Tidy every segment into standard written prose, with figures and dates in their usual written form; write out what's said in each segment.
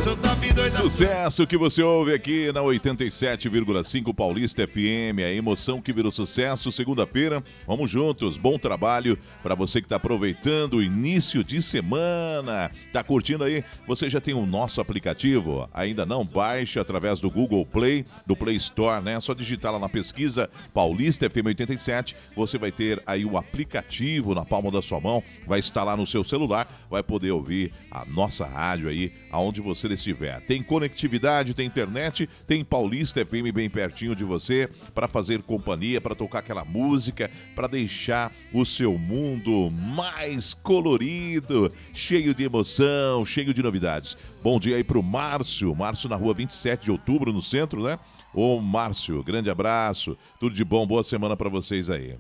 Sucesso que você ouve aqui na 87,5 Paulista FM, a emoção que virou sucesso. Segunda-feira, vamos juntos, bom trabalho para você que está aproveitando o início de semana. Tá curtindo aí? Você já tem o nosso aplicativo? Ainda não? Baixe através do Google Play, do Play Store, né? É só digitar lá na pesquisa Paulista FM 87, você vai ter aí o aplicativo na palma da sua mão, vai estar lá no seu celular, vai poder ouvir a nossa rádio aí, aonde você estiver. Tem conectividade, tem internet, tem Paulista FM bem pertinho de você, para fazer companhia, para tocar aquela música, para deixar o seu mundo mais colorido, cheio de emoção, cheio de novidades. Bom dia aí pro Márcio na rua 27 de outubro, no centro, né? Ô Márcio, grande abraço, tudo de bom, boa semana para vocês aí.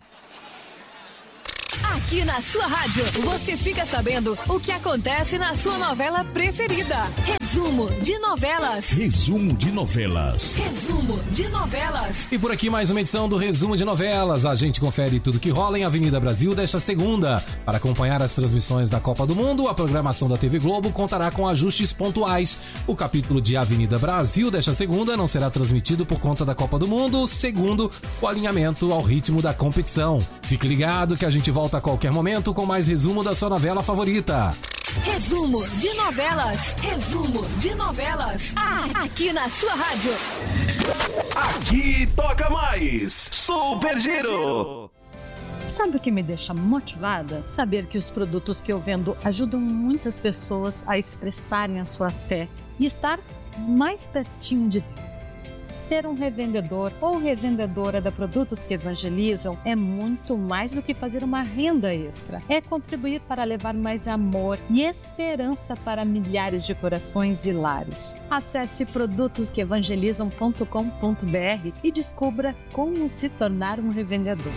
Aqui na sua rádio, você fica sabendo o que acontece na sua novela preferida. Resumo de novelas. Resumo de novelas. Resumo de novelas. E por aqui mais uma edição do Resumo de Novelas. A gente confere tudo que rola em Avenida Brasil desta segunda. Para acompanhar as transmissões da Copa do Mundo, a programação da TV Globo contará com ajustes pontuais. O capítulo de Avenida Brasil desta segunda não será transmitido por conta da Copa do Mundo, segundo o alinhamento ao ritmo da competição. Fique ligado que a gente volta a qualquer momento com mais resumo da sua novela favorita. Resumo de novelas. Resumo de novelas. Aqui na sua rádio. Aqui toca mais. Super Giro. Sabe o que me deixa motivada? Saber que os produtos que eu vendo ajudam muitas pessoas a expressarem a sua fé e estar mais pertinho de Deus. Ser um revendedor ou revendedora da Produtos que Evangelizam é muito mais do que fazer uma renda extra. É contribuir para levar mais amor e esperança para milhares de corações e lares. Acesse produtosqueevangelizam.com.br e descubra como se tornar um revendedor.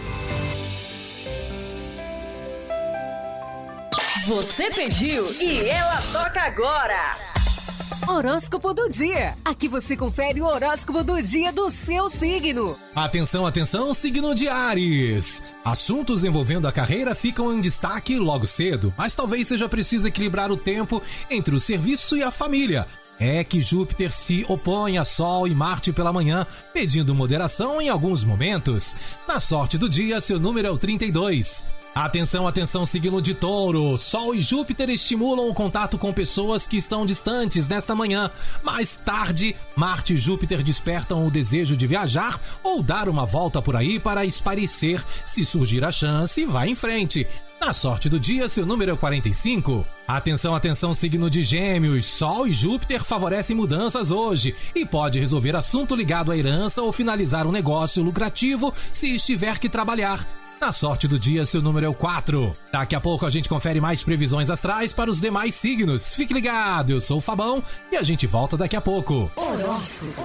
Você pediu e ela toca agora. Horóscopo do dia. Aqui você confere o horóscopo do dia do seu signo. Atenção, atenção, signo de Áries. Assuntos envolvendo a carreira ficam em destaque logo cedo, mas talvez seja preciso equilibrar o tempo entre o serviço e a família. É que Júpiter se opõe a Sol e Marte pela manhã, pedindo moderação em alguns momentos. Na sorte do dia, seu número é o 32. Atenção, atenção, signo de Touro. Sol e Júpiter estimulam o contato com pessoas que estão distantes nesta manhã. Mais tarde, Marte e Júpiter despertam o desejo de viajar ou dar uma volta por aí para espairecer. Se surgir a chance, vá em frente. Na sorte do dia, seu número é 45. Atenção, atenção, signo de Gêmeos. Sol e Júpiter favorecem mudanças hoje e pode resolver assunto ligado à herança ou finalizar um negócio lucrativo se estiver que trabalhar. Na sorte do dia, seu número é o 4. Daqui a pouco a gente confere mais previsões astrais para os demais signos. Fique ligado, eu sou o Fabão e a gente volta daqui a pouco. Horóscopo.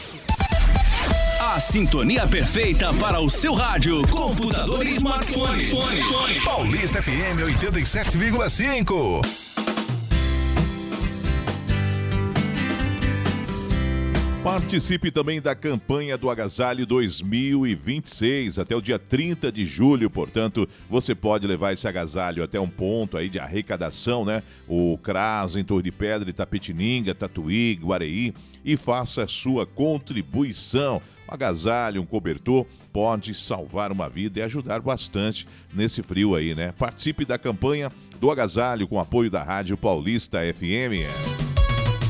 A sintonia perfeita para o seu rádio, computador e smartphone. Paulista FM 87,5. Participe também da campanha do Agasalho 2026, até o dia 30 de julho, portanto, você pode levar esse agasalho até um ponto aí de arrecadação, né? O CRAS, em Torre de Pedra, Itapetininga, Tatuí, Guareí, e faça a sua contribuição. Um agasalho, um cobertor, pode salvar uma vida e ajudar bastante nesse frio aí, né? Participe da campanha do Agasalho com apoio da Rádio Paulista FM.